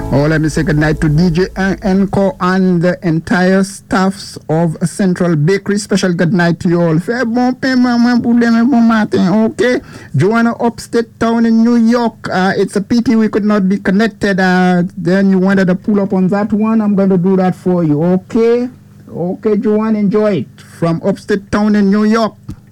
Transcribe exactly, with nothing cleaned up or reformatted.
Oh, let me say good night to D J Enco and the entire staffs of Central Bakery. Special good night to you all. Okay. Joanna, upstate town in New York. Uh, it's a pity we could not be connected. Uh, then you wanted to pull up on that one. I'm going to do that for you. Okay. Okay, Joanne, enjoy it. From upstate town in New York.